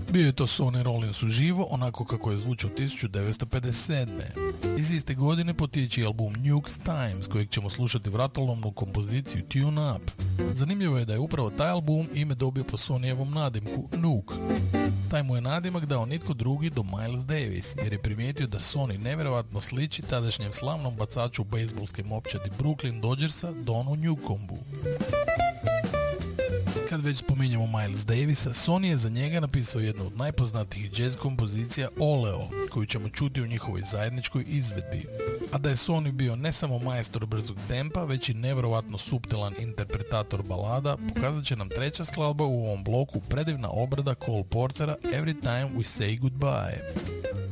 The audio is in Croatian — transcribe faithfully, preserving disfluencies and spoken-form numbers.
Bio je to Sonny Rollins uživo, onako kako je zvučao tisuću devetsto pedeset sedme. Iz iste godine potječe album Nuke Times, kojeg ćemo slušati vratolomnu kompoziciju Tune Up. Zanimljivo je da je upravo taj album ime dobio po Sonyevom nadimku Nuke. Taj mu je nadimak dao nitko drugi do Miles Davis, jer je primijetio da Sonny nevjerojatno sliči tadašnjem slavnom bacaču bejsbolske mopčadi Brooklyn Dodgersa Donu Newcombu. Kad već spominjemo Miles Davisa, Sonny je za njega napisao jednu od najpoznatijih jazz kompozicija Oleo, koju ćemo čuti u njihovoj zajedničkoj izvedbi. A da je Sonny bio ne samo majstor brzog tempa, već i nevjerojatno suptilan interpretator balada, pokazat će nam treća skladba u ovom bloku, predivna obrada Cole Portera Every Time We Say Goodbye.